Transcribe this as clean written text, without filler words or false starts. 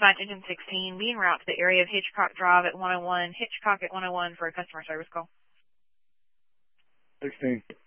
dispatch engine 16, be en route to the area of Hitchcock Drive at 101, Hitchcock at 101 for a customer service call. 16.